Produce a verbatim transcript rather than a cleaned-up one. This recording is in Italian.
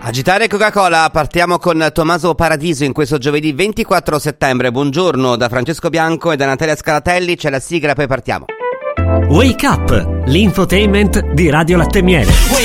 Agitare Coca-Cola, partiamo con Tommaso Paradiso in questo giovedì ventiquattro settembre. Buongiorno da Francesco Bianco e da Natalia Scalatelli, c'è la sigla, poi partiamo. Wake Up, l'infotainment di Radio Latte Miele.